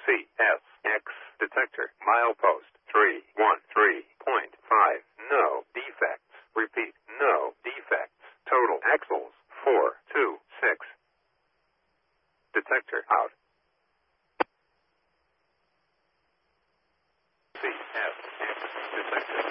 CSX detector. Milepost 313.5. No defects. Repeat, no defects. Total axles 426. Detector out.